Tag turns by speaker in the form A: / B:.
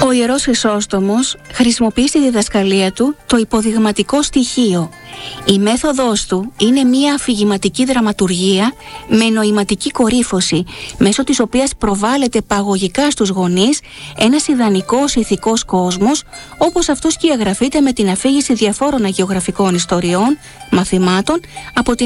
A: Ο Ιερός Χρυσόστομος χρησιμοποιεί στη διδασκαλία του το υποδειγματικό στοιχείο. Η μέθοδος του είναι μια αφηγηματική δραματουργία με νοηματική κορύφωση, μέσω της οποίας προβάλλεται παγωγικά στους γονείς ένας ιδανικός ηθικός κόσμος, όπως αυτός σκιαγραφείται με την αφήγηση διαφόρων αγιογραφικών ιστοριών, μαθημάτων από την